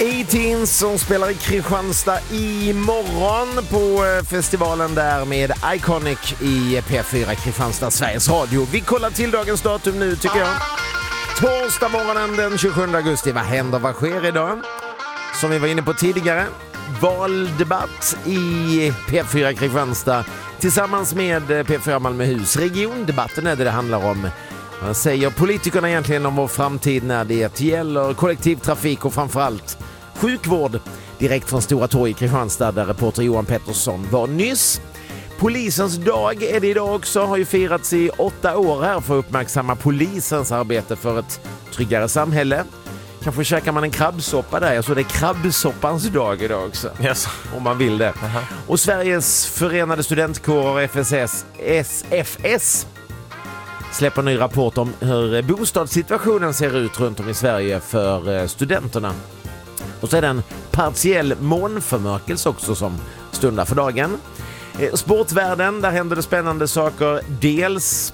E-Teens som spelar i Kristianstad imorgon på festivalen där med Iconic i P4 Kristianstad, Sveriges Radio. Vi kollar till dagens datum nu tycker jag. Torsdag morgonen den 27 augusti. Vad händer, vad sker idag? Som vi var inne på tidigare, valdebatt i P4 Kristianstad tillsammans med P4 Malmöhus. Regiondebatten är det handlar om. Vad säger politikerna egentligen om vår framtid när det gäller kollektivtrafik och framförallt sjukvård? Direkt från Stora torg i Kristianstad där reporter Johan Pettersson var nyss. Polisens dag är det idag också, har ju firats i 8 år här för att uppmärksamma polisens arbete för ett tryggare samhälle. Kanske käkar man en krabbsoppa där, jag så det är krabbsoppans dag idag också. Yes. Om man vill det. Och Sveriges förenade studentkårer SFS släpper en ny rapport om hur bostadssituationen ser ut runt om i Sverige för studenterna. Och så är det en partiell månförmörkelse också som stundar för dagen. Sportvärlden, där händer det spännande saker. Dels